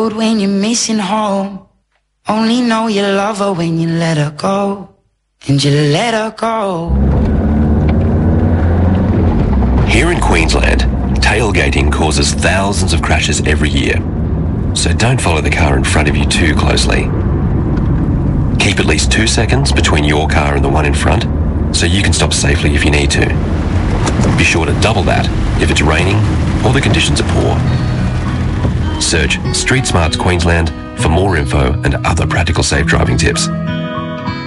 road when you're missing home. Only know you love her when you let her go. And you let her go. Here in Queensland, tailgating causes thousands of crashes every year. So don't follow the car in front of you too closely. Keep at least 2 seconds between your car and the one in front, so you can stop safely if you need to. Be sure to double that if it's raining or the conditions are poor. Search Street Smarts Queensland for more info and other practical safe driving tips.